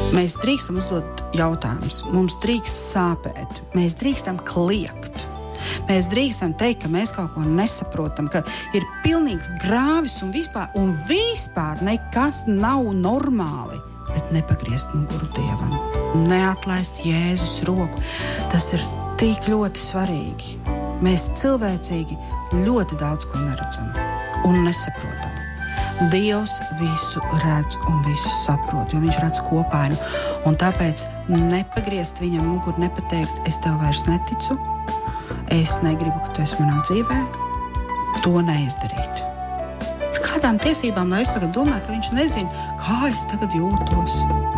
Mēs drīkstam uzdot jautājumus, mums drīkst sāpēt, mēs drīkstam kliegt. Mēs drīkstam teikt, ka mēs kaut ko nesaprotam, ka ir pilnīgs grāvis un vispār nekas nav normāli, bet nepagriezt muguru Dievam. Neatlaist Jēzus roku, tas ir tik ļoti svarīgi. Mēs cilvēcīgi ļoti daudz ko neredzam un nesaprotam. Dievs visu redz un visu saprot, jo viņš redz kopainu. Un tāpēc nepagriezt viņam muguru, nepateikt, es tev vairs neticu, es negribu, ka tu esi manā dzīvē, to neizdarīt. Ar kādām tiesībām, lai es tagad domāju, ka viņš nezina, kā es tagad jūtos?